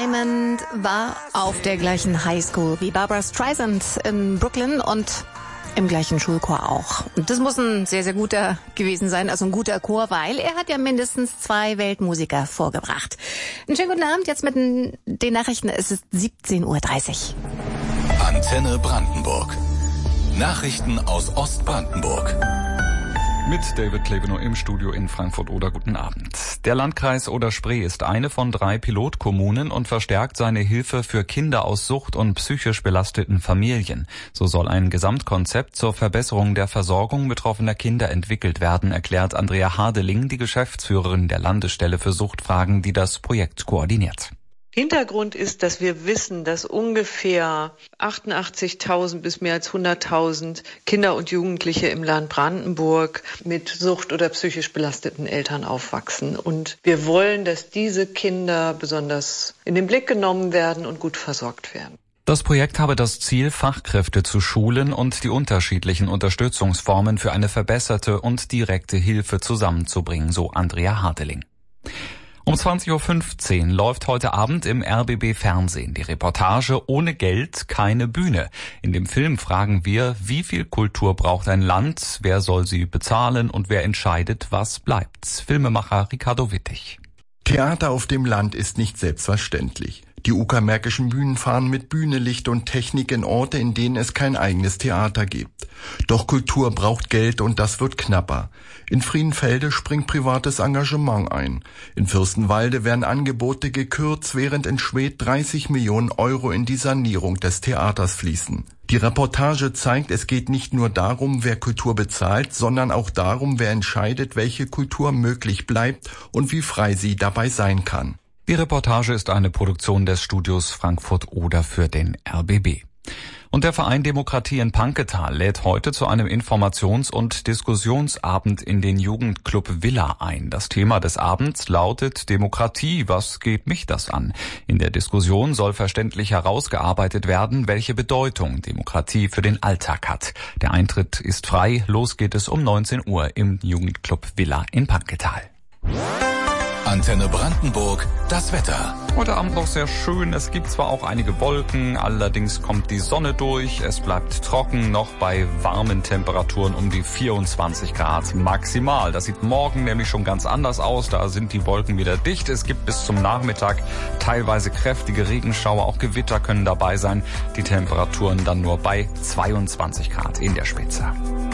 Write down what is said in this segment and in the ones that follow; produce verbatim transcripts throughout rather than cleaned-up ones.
Diamond war auf der gleichen Highschool wie Barbra Streisand in Brooklyn und im gleichen Schulchor auch. Und das muss ein sehr, sehr guter gewesen sein, also ein guter Chor, weil er hat ja mindestens zwei Weltmusiker vorgebracht. Einen schönen guten Abend, jetzt mit den Nachrichten, es ist siebzehn Uhr dreißig. Antenne Brandenburg. Nachrichten aus Ostbrandenburg. Mit David Klebenow im Studio in Frankfurt-Oder. Guten Abend. Der Landkreis Oder-Spree ist eine von drei Pilotkommunen und verstärkt seine Hilfe für Kinder aus Sucht- und psychisch belasteten Familien. So soll ein Gesamtkonzept zur Verbesserung der Versorgung betroffener Kinder entwickelt werden, erklärt Andrea Hardeling, die Geschäftsführerin der Landesstelle für Suchtfragen, die das Projekt koordiniert. Hintergrund ist, dass wir wissen, dass ungefähr achtundachtzigtausend bis mehr als hunderttausend Kinder und Jugendliche im Land Brandenburg mit Sucht- oder psychisch belasteten Eltern aufwachsen. Und wir wollen, dass diese Kinder besonders in den Blick genommen werden und gut versorgt werden. Das Projekt habe das Ziel, Fachkräfte zu schulen und die unterschiedlichen Unterstützungsformen für eine verbesserte und direkte Hilfe zusammenzubringen, so Andrea Hardeling. Um zwanzig Uhr fünfzehn läuft heute Abend im R B B Fernsehen die Reportage Ohne Geld keine Bühne. In dem Film fragen wir, wie viel Kultur braucht ein Land, wer soll sie bezahlen und wer entscheidet, was bleibt. Filmemacher Ricardo Wittig. Theater auf dem Land ist nicht selbstverständlich. Die Uckermärkischen Bühnen fahren mit Bühne, Licht und Technik in Orte, in denen es kein eigenes Theater gibt. Doch Kultur braucht Geld und das wird knapper. In Friedenfelde springt privates Engagement ein. In Fürstenwalde werden Angebote gekürzt, während in Schwedt dreißig Millionen Euro in die Sanierung des Theaters fließen. Die Reportage zeigt, es geht nicht nur darum, wer Kultur bezahlt, sondern auch darum, wer entscheidet, welche Kultur möglich bleibt und wie frei sie dabei sein kann. Die Reportage ist eine Produktion des Studios Frankfurt-Oder für den R B B. Und der Verein Demokratie in Panketal lädt heute zu einem Informations- und Diskussionsabend in den Jugendclub Villa ein. Das Thema des Abends lautet Demokratie, was geht mich das an? In der Diskussion soll verständlich herausgearbeitet werden, welche Bedeutung Demokratie für den Alltag hat. Der Eintritt ist frei, los geht es um neunzehn Uhr im Jugendclub Villa in Panketal. Antenne Brandenburg, das Wetter. Heute Abend noch sehr schön. Es gibt zwar auch einige Wolken, allerdings kommt die Sonne durch. Es bleibt trocken, noch bei warmen Temperaturen um die vierundzwanzig Grad maximal. Das sieht morgen nämlich schon ganz anders aus. Da sind die Wolken wieder dicht. Es gibt bis zum Nachmittag teilweise kräftige Regenschauer. Auch Gewitter können dabei sein. Die Temperaturen dann nur bei zweiundzwanzig Grad in der Spitze.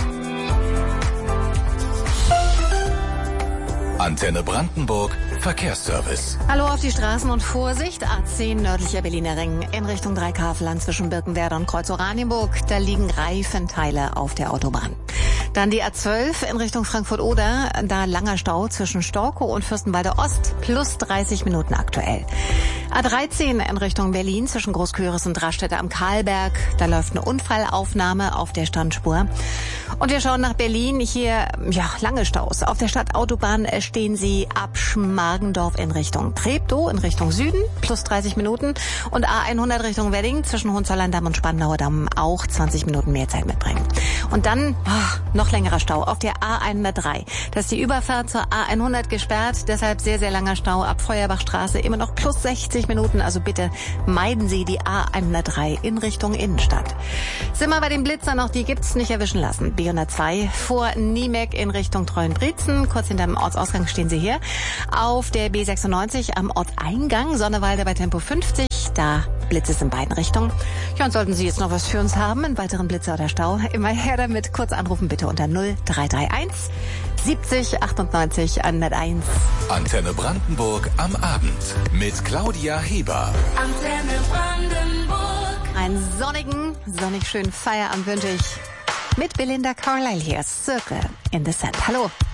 Antenne Brandenburg, Verkehrsservice. Hallo auf die Straßen und Vorsicht, A zehn nördlicher Berliner Ring in Richtung Dreikaveland zwischen Birkenwerder und Kreuz-Oranienburg. Da liegen Reifenteile auf der Autobahn. Dann die A zwölf in Richtung Frankfurt-Oder, da langer Stau zwischen Storkow und Fürstenwalde Ost, plus dreißig Minuten aktuell. A dreizehn in Richtung Berlin zwischen Großköris und Raststätte am Karlberg, da läuft eine Unfallaufnahme auf der Standspur. Und wir schauen nach Berlin, hier ja lange Staus. Auf der Stadtautobahn stehen sie ab Schmargendorf in Richtung Treptow, in Richtung Süden, plus dreißig Minuten. Und A hundert Richtung Wedding zwischen Hohenzollern-Damm und Spandauer Damm auch zwanzig Minuten mehr Zeit mitbringen. Und dann oh, noch längerer Stau auf der A hundertdrei. Da ist die Überfahrt zur A hundert gesperrt, deshalb sehr, sehr langer Stau ab Feuerbachstraße, immer noch plus sechzig Minuten. Also bitte meiden Sie die A hundertdrei in Richtung Innenstadt. Sind wir bei den Blitzern, noch die gibt's, nicht erwischen lassen. B hundertzwei vor Niemek in Richtung Treuenbrietzen, kurz hinterm Ortsausgang stehen Sie hier. Auf der B sechsundneunzig am Ortseingang, Sonnewalde bei Tempo fünfzig, da Blitz es in beiden Richtungen. Ja, und sollten Sie jetzt noch was für uns haben, einen weiteren Blitzer oder Stau, immer her damit. Kurz anrufen bitte unter null drei drei eins siebzig achtundneunzig hunderteins. Antenne Brandenburg am Abend mit Claudia Heber. Antenne Brandenburg. Einen sonnigen, sonnig schönen Feierabend wünsche ich mit Belinda Carlisle hier. Circle in the Sand. Hallo.